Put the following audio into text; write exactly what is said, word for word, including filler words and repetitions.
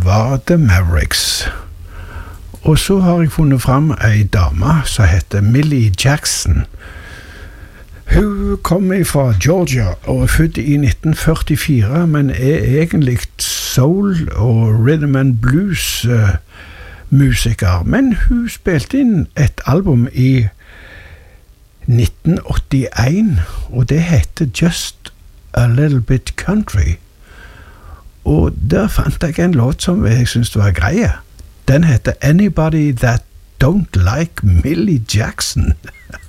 var The Mavericks. Og så har jeg funnet frem ei dame som heter Millie Jackson. Hun kom fra Georgia og er født i nitten førtifire, men er egentlig soul- og rhythm and blues uh, musiker. Men hun spilte inn et album i nitten åttien, og det heter Just a Little Bit Country. Og der fant jeg en låt som jeg synes var greie. Den heter Anybody That Don't Like Millie Jackson.